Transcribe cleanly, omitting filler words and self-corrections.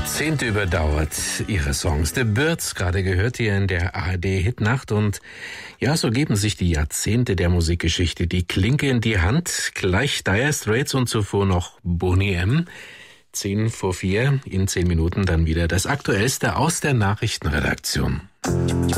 Jahrzehnte überdauert, ihre Songs. The Byrds, gerade gehört hier in der ARD-Hitnacht. Und ja, so geben sich die Jahrzehnte der Musikgeschichte die Klinke in die Hand. Gleich Dire Straits und zuvor noch Boney M. 3:10. In 10 Minuten dann wieder das Aktuellste aus der Nachrichtenredaktion.